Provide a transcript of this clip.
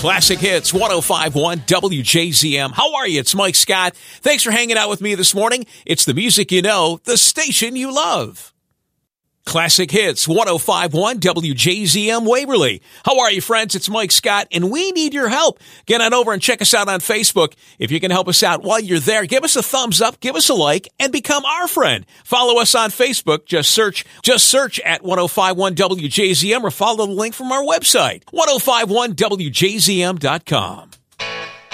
Classic Hits 105.1 WJZM. How are you? It's Mike Scott. Thanks for hanging out with me this morning. It's the music you know, the station you love. Classic Hits 105.1 WJZM Waverly. How are you, friends? It's Mike Scott, and we need your help. Get on over and check us out on Facebook. If you can help us out while you're there, give us a thumbs up, give us a like, and become our friend. Follow us on Facebook. Just search at 105.1 WJZM or follow the link from our website, 105.1WJZM.com.